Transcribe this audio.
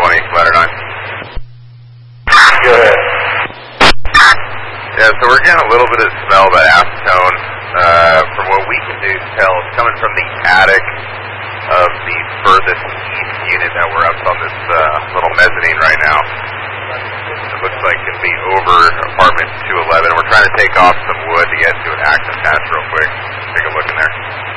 20, ladder 9. Go ahead. Yeah, so we're getting a little bit of smell of acetone. From what we can tell, it's coming from the attic of the furthest east unit that we're up on this little mezzanine right now. It looks like it could be over apartment 211. We're trying to take off some wood to get to an active patch real quick. Take a look in there.